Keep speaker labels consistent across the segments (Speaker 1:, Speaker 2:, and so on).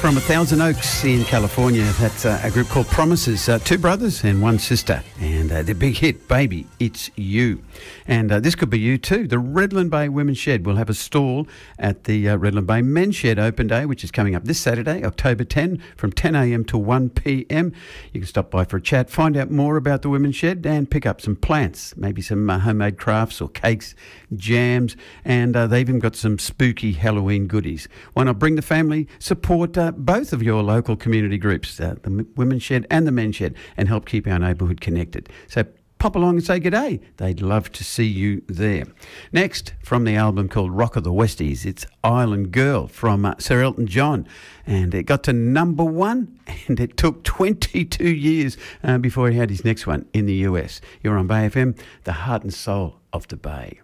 Speaker 1: from Thousand Oaks in California. That's a group called Promises. Two brothers and one sister. And their big hit, Baby, It's You. And this could be you too. The Redland Bay Women's Shed will have a stall at the Redland Bay Men's Shed Open Day, which is coming up this Saturday, October 10, from 10 a.m. to 1 p.m. You can stop by for a chat, find out more about the Women's Shed and pick up some plants, maybe some homemade crafts or cakes, jams, and they've even got some spooky Halloween goodies. Why not bring the family, support both of your local community groups, the Women's Shed and the Men's Shed, and help keep our neighbourhood connected. So pop along and say g'day. They'd love to see you there. Next, from the album called Rock of the Westies, it's Island Girl from Sir Elton John. And it got to number one, and it took 22 years before he had his next one in the US. You're on Bay FM, the heart and soul of the Bay.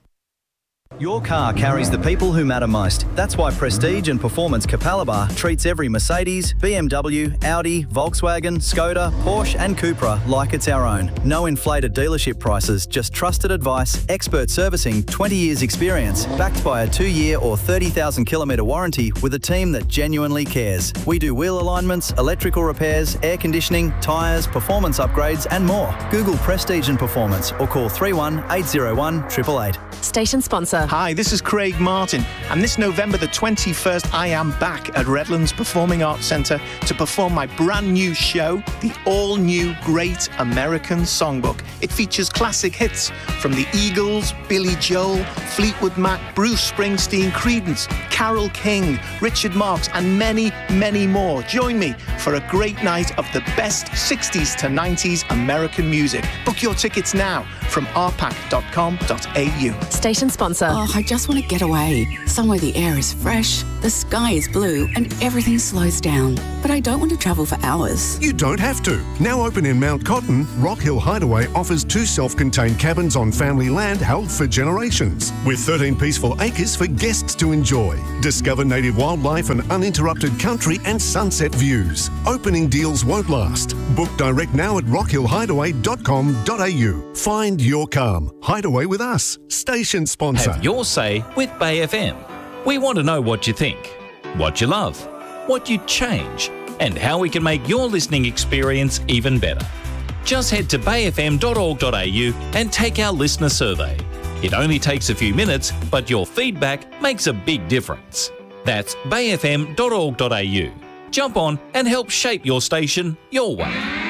Speaker 2: Your car carries the people who matter most. That's why Prestige and Performance Capalaba treats every Mercedes, BMW, Audi, Volkswagen, Skoda, Porsche and Cupra like it's our own. No inflated dealership prices, just trusted advice, expert servicing, 20 years experience, backed by a 2-year or 30,000 kilometre warranty with a team that genuinely cares. We do wheel alignments, electrical repairs, air conditioning, tyres, performance upgrades and more. Google Prestige and Performance or call 31 801 888.
Speaker 3: Station sponsor.
Speaker 4: Hi, this is Craig Martin, and this November the 21st I am back at Redlands Performing Arts Centre to perform my brand new show, the all-new Great American Songbook. It features classic hits from the Eagles, Billy Joel, Fleetwood Mac, Bruce Springsteen, Creedence, Carole King, Richard Marx and many, many more. Join me for a great night of the best 60s to 90s American music. Book your tickets now from rpac.com.au.
Speaker 3: Station sponsor.
Speaker 5: Oh, I just want to get away. Somewhere the air is fresh, the sky is blue and everything slows down. But I don't want to travel for hours.
Speaker 6: You don't have to. Now open in Mount Cotton, Rock Hill Hideaway offers 2 self-contained cabins on family land held for generations, with 13 peaceful acres for guests to enjoy. Discover native wildlife and uninterrupted country and sunset views. Opening deals won't last. Book direct now at rockhillhideaway.com.au. Find your calm. Hideaway with us. Station sponsor.
Speaker 7: Have your say with Bay FM. We want to know what you think, what you love, what you'd change, and how we can make your listening experience even better. Just head to bayfm.org.au and take our listener survey. It only takes a few minutes, but your feedback makes a big difference. That's bayfm.org.au. Jump on and help shape your station your way.